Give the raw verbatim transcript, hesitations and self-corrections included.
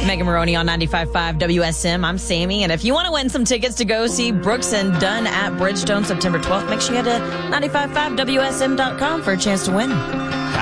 Megan Maroney on ninety-five point five W S M. I'm Sammy. And if you want to win some tickets to go see Brooks and Dunn at Bridgestone September twelfth, make sure you head to ninety-five point five W S M dot com for a chance to win.